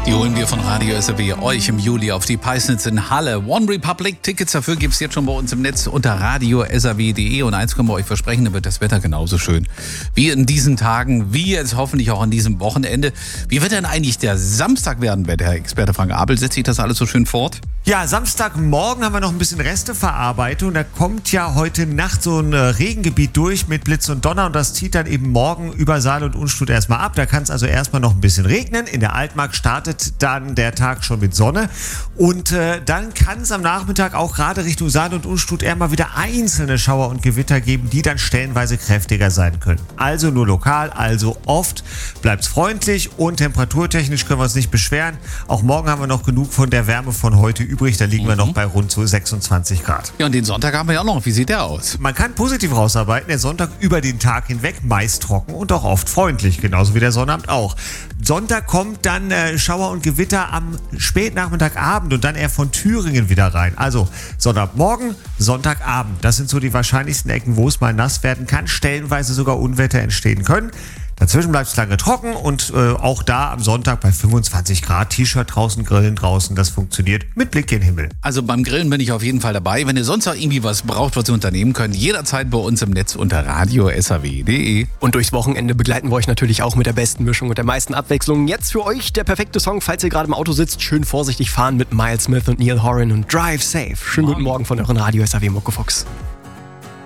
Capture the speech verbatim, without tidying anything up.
Die holen wir von Radio S R W euch im Juli auf die Peisnitz in Halle. One Republic, Tickets dafür gibt es jetzt schon bei uns im Netz unter radio s r w punkt d e. Und eins können wir euch versprechen, da wird das Wetter genauso schön wie in diesen Tagen, wie jetzt hoffentlich auch an diesem Wochenende. Wie wird denn eigentlich der Samstag werden, Wetterexperte Frank Abel? Setzt sich das alles so schön fort? Ja, Samstagmorgen haben wir noch ein bisschen Resteverarbeitung. Da kommt ja heute Nacht so ein Regengebiet durch mit Blitz und Donner und das zieht dann eben morgen über Saal und Unstrut erstmal ab. Da kann es also erstmal noch ein bisschen regnen. In der Altmark startet dann der Tag schon mit Sonne und äh, dann kann es am Nachmittag auch gerade Richtung Saal und Unstrut eher mal wieder einzelne Schauer und Gewitter geben, die dann stellenweise kräftiger sein können. Also nur lokal, also oft. Bleibt's freundlich und temperaturtechnisch können wir uns nicht beschweren. Auch morgen haben wir noch genug von der Wärme von heute übrig. Da liegen mhm. wir noch bei rund so sechsundzwanzig Grad. Ja, und den Sonntag haben wir ja auch noch. Wie sieht der aus? Man kann positiv rausarbeiten. Der Sonntag über den Tag hinweg meist trocken und auch oft freundlich. Genauso wie der Sonnabend auch. Sonntag kommt dann äh, Schauer und Gewitter am Spätnachmittagabend und dann eher von Thüringen wieder rein. Also Sonntagmorgen, Sonntagabend. Das sind so die wahrscheinlichsten Ecken, wo es mal nass werden kann. Stellenweise sogar Unwetter entstehen können. Dazwischen bleibt es lange trocken und äh, auch da am Sonntag bei fünfundzwanzig Grad, T-Shirt draußen, Grillen draußen, das funktioniert mit Blick in den Himmel. Also beim Grillen bin ich auf jeden Fall dabei. Wenn ihr sonst auch irgendwie was braucht, was ihr unternehmen könnt, jederzeit bei uns im Netz unter radio s r w punkt d e. Und durchs Wochenende begleiten wir euch natürlich auch mit der besten Mischung und der meisten Abwechslung. Jetzt für euch der perfekte Song, falls ihr gerade im Auto sitzt, schön vorsichtig fahren mit Miles Smith und Neil Horan und Drive Safe. Schönen guten Morgen von euren Radio S R W Muckefuchs.